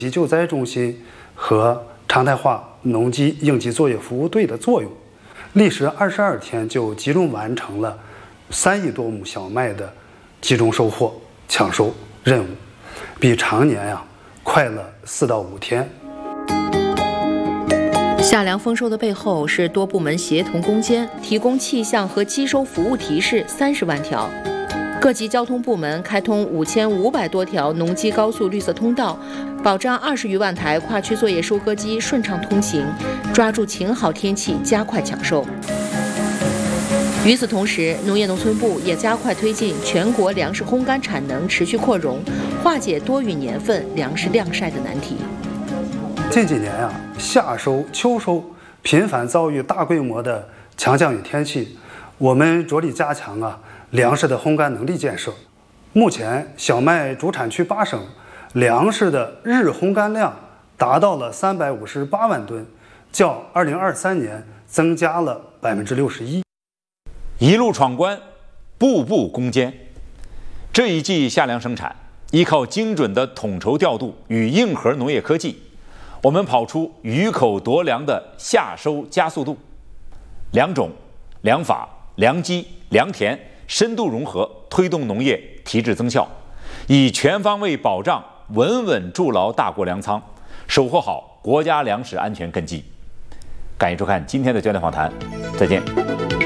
急救灾中心和常态化农机应急作业服务队的作用，历时22天就集中完成了3亿多亩小麦的集中收获抢收任务，比常年快了4到5天。 夏粮丰收的背后是多部门协同攻坚，提供气象和机收服务提示30万条。各级交通部门开通5500多条农机高速绿色通道，保障20余万台跨区作业收割机顺畅通行，抓住晴好天气加快抢收。与此同时，农业农村部也加快推进全国粮食烘干产能持续扩容，化解多雨年份粮食晾晒的难题。 近几年夏收、秋收频繁遭遇大规模的强降雨天气，我们着力加强粮食的烘干能力建设。目前，小麦主产区8省粮食的日烘干量达到了358万吨，较2023年增加了61%。 一路闯关，步步攻坚。这一季夏粮生产依靠精准的统筹调度与硬核农业科技，我们跑出鱼口夺粮的夏收加速度。粮种、粮法、粮机、粮田深度融合，推动农业提质增效，以全方位保障稳稳筑牢大国粮仓，守护好国家粮食安全根基。感谢收看今天的焦点访谈，再见。